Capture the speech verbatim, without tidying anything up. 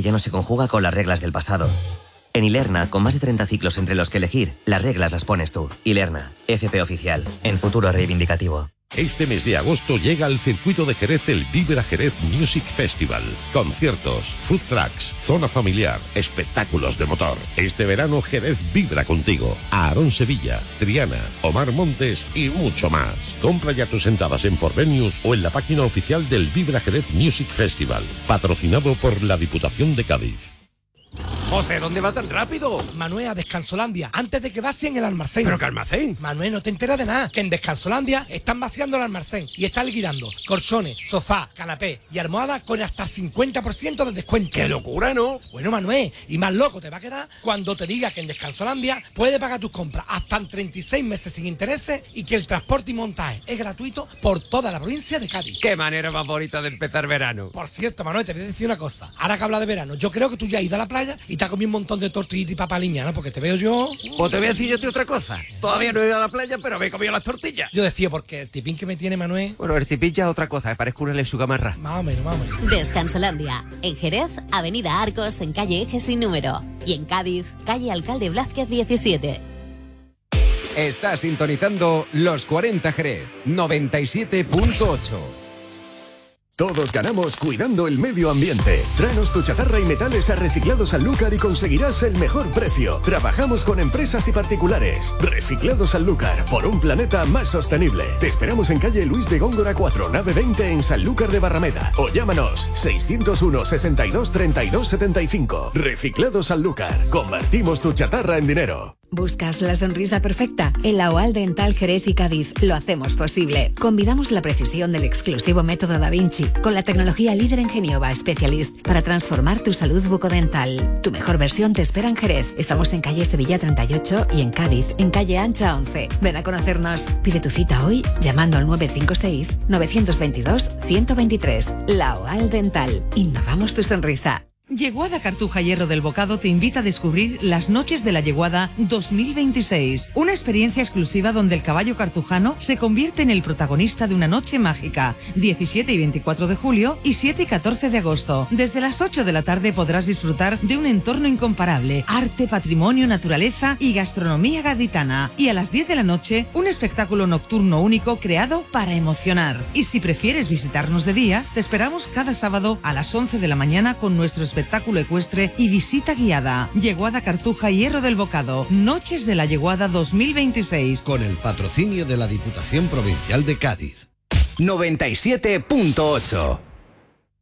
ya no se conjuga con las reglas del pasado. En Ilerna, con más de treinta ciclos entre los que elegir, las reglas las pones tú. Ilerna, F P oficial, en futuro reivindicativo. Este mes de agosto llega al circuito de Jerez el Vibra Jerez Music Festival. Conciertos, food trucks, zona familiar, espectáculos de motor. Este verano Jerez vibra contigo. Aarón Sevilla, Triana, Omar Montes y mucho más. Compra ya tus entradas en Forvenius o en la página oficial del Vibra Jerez Music Festival. Patrocinado por la Diputación de Cádiz. José, ¿dónde va tan rápido? Manuel, a Descansolandia, antes de que vacíen el almacén. ¿Pero qué almacén? Manuel, no te enteras de nada, que en Descansolandia están vaciando el almacén y están liquidando colchones, sofá, canapé y almohadas con hasta cincuenta por ciento de descuento. ¡Qué locura!, ¿no? Bueno, Manuel, y más loco te va a quedar cuando te diga que en Descansolandia puedes pagar tus compras hasta en treinta y seis meses sin intereses y que el transporte y montaje es gratuito por toda la provincia de Cádiz. ¡Qué manera más bonita de empezar verano! Por cierto, Manuel, te voy a decir una cosa. Ahora que habla de verano, yo creo que tú ya has ido a la playa y te has comido un montón de tortillitas y papaliña, ¿no? Porque te veo yo... Pues te voy a decir yo otra cosa. Todavía no he ido a la playa, pero me he comido las tortillas. Yo decía, porque el tipín que me tiene Manuel... Bueno, el tipín ya es otra cosa, me parezco una lechuga marra. Más o menos, más o menos. Descansolandia. En Jerez, Avenida Arcos, en calle Eje sin número. Y en Cádiz, calle Alcalde Blázquez diecisiete. Está sintonizando Los cuarenta Jerez, noventa y siete punto ocho. Todos ganamos cuidando el medio ambiente. Tráenos tu chatarra y metales a Reciclados Sanlúcar y conseguirás el mejor precio. Trabajamos con empresas y particulares. Reciclados Sanlúcar, por un planeta más sostenible. Te esperamos en calle Luis de Góngora cuatro, nave veinte en Sanlúcar de Barrameda. O llámanos seiscientos uno, sesenta y dos, treinta y dos, setenta y cinco. Reciclados Sanlúcar. Convertimos tu chatarra en dinero. ¿Buscas la sonrisa perfecta? En la O A L Dental Jerez y Cádiz lo hacemos posible. Combinamos la precisión del exclusivo método Da Vinci con la tecnología líder en Genioba Specialist para transformar tu salud bucodental. Tu mejor versión te espera en Jerez. Estamos en calle Sevilla treinta y ocho y en Cádiz, en calle Ancha once. Ven a conocernos. Pide tu cita hoy llamando al nueve cinco seis, nueve dos dos, uno cero dos tres. La O A L Dental. Innovamos tu sonrisa. Yeguada Cartuja Hierro del Bocado te invita a descubrir las Noches de la Yeguada dos mil veintiséis, una experiencia exclusiva donde el caballo cartujano se convierte en el protagonista de una noche mágica, diecisiete y veinticuatro de julio y siete y catorce de agosto. Desde las ocho de la tarde podrás disfrutar de un entorno incomparable, arte, patrimonio, naturaleza y gastronomía gaditana. Y a las diez de la noche, un espectáculo nocturno único creado para emocionar. Y si prefieres visitarnos de día, te esperamos cada sábado a las once de la mañana con nuestro espectáculo ecuestre y visita guiada. Yeguada Cartuja Hierro del Bocado, Noches de la Yeguada dos mil veintiséis. Con el patrocinio de la Diputación Provincial de Cádiz. noventa y siete punto ocho.